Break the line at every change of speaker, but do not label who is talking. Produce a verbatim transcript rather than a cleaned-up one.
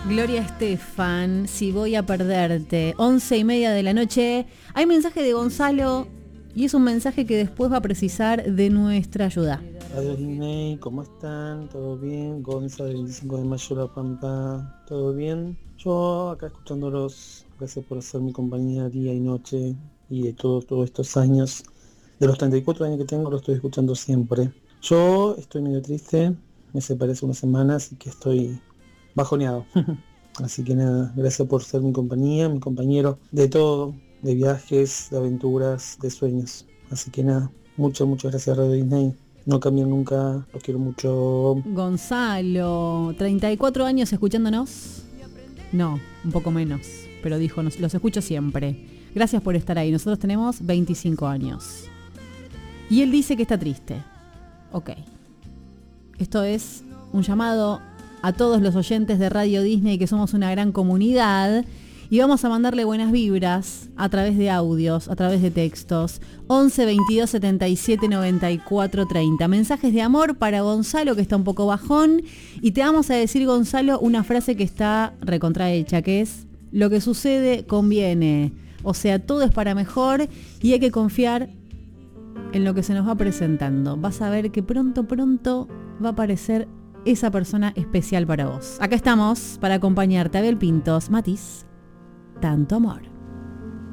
Gloria Estefan, Si voy a perderte, once y media de la noche. Hay mensaje de Gonzalo y es un mensaje que después va a precisar de nuestra ayuda.
Radio Disney, ¿cómo están? ¿Todo bien? Gonzalo del veinticinco de mayo, La Pampa, ¿todo bien? Yo acá escuchándolos, gracias por hacer mi compañía día y noche y de todos todo estos años. De los treinta y cuatro años que tengo, lo estoy escuchando siempre. Yo estoy medio triste, me separé hace unas semanas y que estoy bajoneado. Así que nada, gracias por ser mi compañía, mi compañero de todo, de viajes, de aventuras, de sueños. Así que nada, muchas, muchas gracias Radio Disney. No cambian nunca, los quiero mucho.
Gonzalo, treinta y cuatro años escuchándonos. No, un poco menos, pero dijo, nos, los escucho siempre. Gracias por estar ahí, nosotros tenemos veinticinco años. Y él dice que está triste. Ok. Esto es un llamado a todos los oyentes de Radio Disney, que somos una gran comunidad, y vamos a mandarle buenas vibras a través de audios, a través de textos. once veintidós setenta y siete noventa y cuatro treinta. Mensajes de amor para Gonzalo, que está un poco bajón, y te vamos a decir, Gonzalo, una frase que está recontrahecha, que es: lo que sucede conviene. O sea, todo es para mejor y hay que confiar en lo que se nos va presentando. Vas a ver que pronto, pronto va a aparecer esa persona especial para vos. Acá estamos para acompañarte. Abel Pintos, Matiz, tanto amor.